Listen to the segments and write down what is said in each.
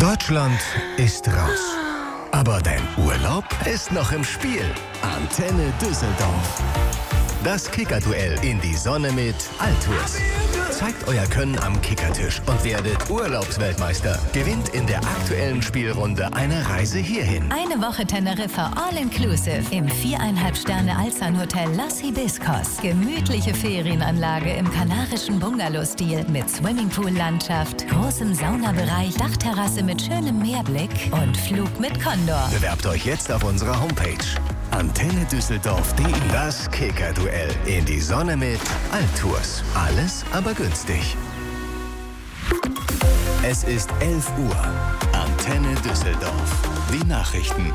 Deutschland ist raus. Aber dein Urlaub ist noch im Spiel. Antenne Düsseldorf. Das Kickerduell in die Sonne mit Altours. Zeigt euer Können am Kickertisch und werdet Urlaubsweltmeister. Gewinnt in der aktuellen Spielrunde eine Reise hierhin. Eine Woche Teneriffa All-Inclusive im 4,5 Sterne Alzan-Hotel Los Hibiscos. Gemütliche Ferienanlage im kanarischen Bungalow-Stil mit Swimmingpool-Landschaft, großem Saunabereich, Dachterrasse mit schönem Meerblick und Flug mit Condor. Bewerbt euch jetzt auf unserer Homepage. AntenneDüsseldorf.de. Das Kickerduell in die Sonne mit Altours. Alles aber günstig. Es ist 11 Uhr. Antenne Düsseldorf. Die Nachrichten.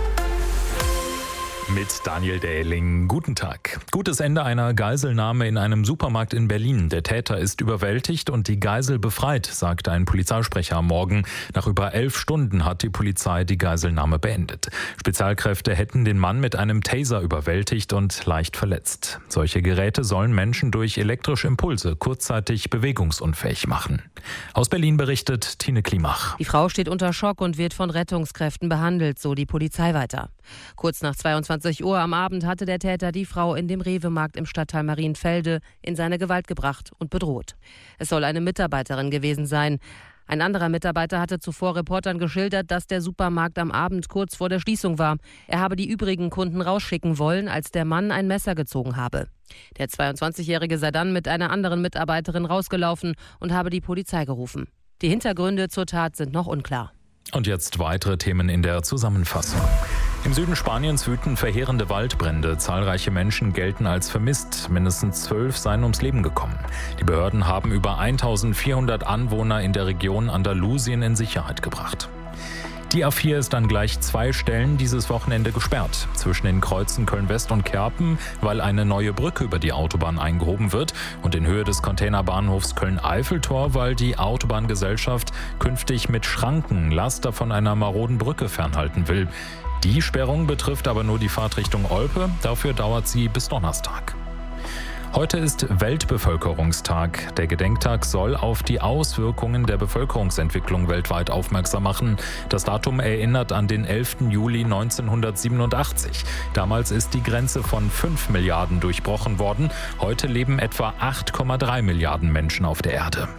Mit Daniel Dähling. Guten Tag. Gutes Ende einer Geiselnahme in einem Supermarkt in Berlin. Der Täter ist überwältigt und die Geisel befreit, sagte ein Polizeisprecher am Morgen. Nach über 11 Stunden hat die Polizei die Geiselnahme beendet. Spezialkräfte hätten den Mann mit einem Taser überwältigt und leicht verletzt. Solche Geräte sollen Menschen durch elektrische Impulse kurzzeitig bewegungsunfähig machen. Aus Berlin berichtet Tine Klimach. Die Frau steht unter Schock und wird von Rettungskräften behandelt, so die Polizei weiter. Kurz nach 22 Uhr am Abend hatte der Täter die Frau in dem Rewe-Markt im Stadtteil Marienfelde in seine Gewalt gebracht und bedroht. Es soll eine Mitarbeiterin gewesen sein. Ein anderer Mitarbeiter hatte zuvor Reportern geschildert, dass der Supermarkt am Abend kurz vor der Schließung war. Er habe die übrigen Kunden rausschicken wollen, als der Mann ein Messer gezogen habe. Der 22-Jährige sei dann mit einer anderen Mitarbeiterin rausgelaufen und habe die Polizei gerufen. Die Hintergründe zur Tat sind noch unklar. Und jetzt weitere Themen in der Zusammenfassung. Im Süden Spaniens wüten verheerende Waldbrände. Zahlreiche Menschen gelten als vermisst. Mindestens 12 seien ums Leben gekommen. Die Behörden haben über 1400 Anwohner in der Region Andalusien in Sicherheit gebracht. Die A4 ist an gleich 2 Stellen dieses Wochenende gesperrt. Zwischen den Kreuzen Köln-West und Kerpen, weil eine neue Brücke über die Autobahn eingehoben wird, und in Höhe des Containerbahnhofs Köln-Eiffeltor, weil die Autobahngesellschaft künftig mit Schranken Laster von einer maroden Brücke fernhalten will. Die Sperrung betrifft aber nur die Fahrtrichtung Olpe. Dafür dauert sie bis Donnerstag. Heute ist Weltbevölkerungstag. Der Gedenktag soll auf die Auswirkungen der Bevölkerungsentwicklung weltweit aufmerksam machen. Das Datum erinnert an den 11. Juli 1987. Damals ist die Grenze von 5 Milliarden durchbrochen worden. Heute leben etwa 8,3 Milliarden Menschen auf der Erde.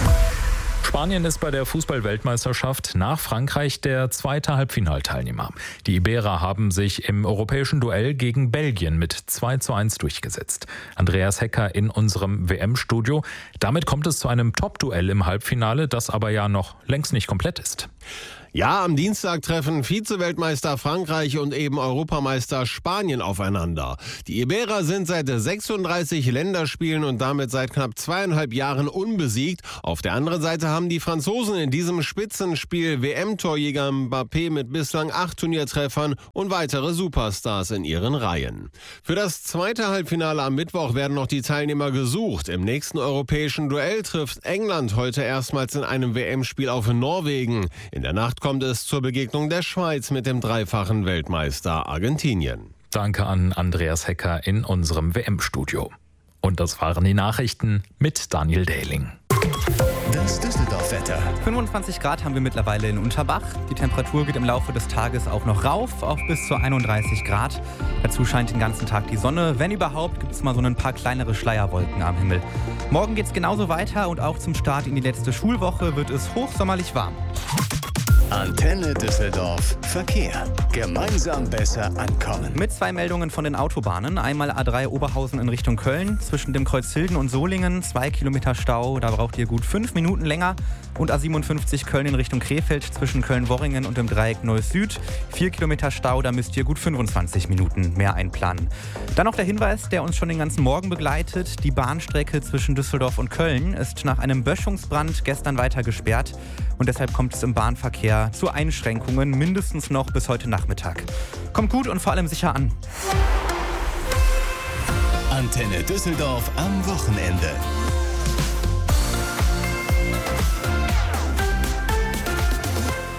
Spanien ist bei der Fußball-Weltmeisterschaft nach Frankreich der zweite Halbfinalteilnehmer. Die Iberer haben sich im europäischen Duell gegen Belgien mit 2:1 durchgesetzt. Andreas Hecker in unserem WM-Studio. Damit kommt es zu einem Top-Duell im Halbfinale, das aber ja noch längst nicht komplett ist. Ja, am Dienstag treffen Vize-Weltmeister Frankreich und eben Europameister Spanien aufeinander. Die Iberer sind seit 36 Länderspielen und damit seit knapp 2,5 Jahren unbesiegt. Auf der anderen Seite haben die Franzosen in diesem Spitzenspiel WM-Torjäger Mbappé mit bislang 8 Turniertreffern und weitere Superstars in ihren Reihen. Für das zweite Halbfinale am Mittwoch werden noch die Teilnehmer gesucht. Im nächsten europäischen Duell trifft England heute erstmals in einem WM-Spiel auf Norwegen. In der Nacht kommt es zur Begegnung der Schweiz mit dem dreifachen Weltmeister Argentinien. Danke an Andreas Hecker in unserem WM-Studio. Und das waren die Nachrichten mit Daniel Dähling. Das Düsseldorf-Wetter. 25 Grad haben wir mittlerweile in Unterbach. Die Temperatur geht im Laufe des Tages auch noch rauf, auf bis zu 31 Grad. Dazu scheint den ganzen Tag die Sonne. Wenn überhaupt, gibt es mal so ein paar kleinere Schleierwolken am Himmel. Morgen geht es genauso weiter und auch zum Start in die letzte Schulwoche wird es hochsommerlich warm. Antenne Düsseldorf. Verkehr. Gemeinsam besser ankommen. Mit 2 Meldungen von den Autobahnen. Einmal A3 Oberhausen in Richtung Köln. Zwischen dem Kreuz Hilden und Solingen 2 Kilometer Stau. Da braucht ihr gut 5 Minuten länger. Und A57 Köln in Richtung Krefeld zwischen Köln-Worringen und dem Dreieck Neuss Süd. 4 Kilometer Stau, da müsst ihr gut 25 Minuten mehr einplanen. Dann noch der Hinweis, der uns schon den ganzen Morgen begleitet. Die Bahnstrecke zwischen Düsseldorf und Köln ist nach einem Böschungsbrand gestern weiter gesperrt. Und deshalb kommt es im Bahnverkehr zu Einschränkungen, mindestens noch bis heute Nachmittag. Kommt gut und vor allem sicher an. Antenne Düsseldorf am Wochenende.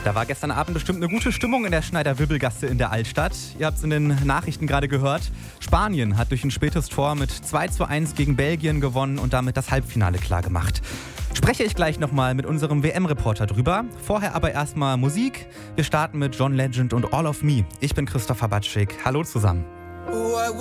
Da war gestern Abend bestimmt eine gute Stimmung in der Schneider-Wibbel-Gasse in der Altstadt. Ihr habt es in den Nachrichten gerade gehört. Spanien hat durch ein spätes Tor mit 2:1 gegen Belgien gewonnen und damit das Halbfinale klargemacht. Spreche ich gleich nochmal mit unserem WM-Reporter drüber. Vorher aber erstmal Musik. Wir starten mit John Legend und All of Me. Ich bin Christopher Batschik. Hallo zusammen.